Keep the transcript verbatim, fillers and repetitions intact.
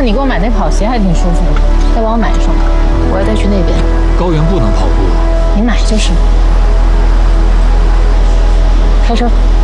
次你给我买那跑鞋还挺舒服的，再帮我买一双，我要带去那边。 高原不能跑步。 你买就是。开车。